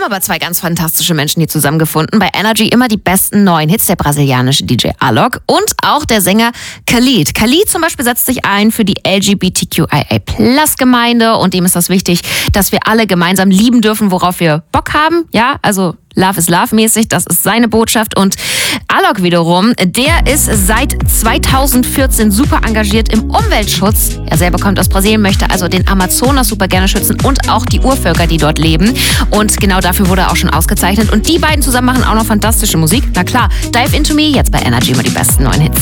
aber zwei ganz fantastische Menschen hier zusammengefunden. Bei Energy immer die besten neuen Hits, der brasilianische DJ Alok und auch der Sänger Khalid. Khalid zum Beispiel setzt sich ein für die LGBTQIA+-Gemeinde und dem ist das wichtig, dass wir alle gemeinsam lieben dürfen, worauf wir Bock haben. Ja, also Love is Love mäßig, das ist seine Botschaft. Und Alok wiederum, der ist seit 2014 super engagiert im Umweltschutz. Er selber kommt aus Brasilien, möchte also den Amazonas super gerne schützen und auch die Urvölker, die dort leben. Und genau dafür wurde er auch schon ausgezeichnet. Und die beiden zusammen machen auch noch fantastische Musik. Na klar, Dive Into Me, jetzt bei Energy immer die besten neuen Hits.